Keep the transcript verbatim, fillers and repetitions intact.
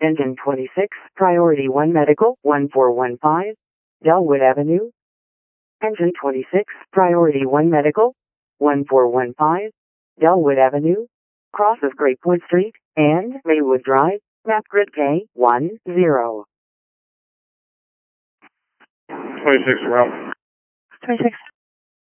Engine twenty-six, Priority one Medical, one four one five, Delwood Avenue. Engine twenty-six, Priority one Medical, one four one five, Delwood Avenue, cross of Grapewood Street, and Maywood Drive, map grid K one zero. twenty-six route. twenty-six.